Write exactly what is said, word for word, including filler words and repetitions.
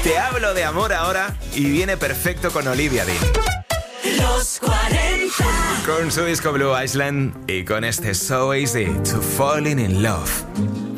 Te hablo de amor ahora y viene perfecto con Olivia Dean. Los cuarenta. Con su disco Blue Island y con este So Easy to Falling in Love.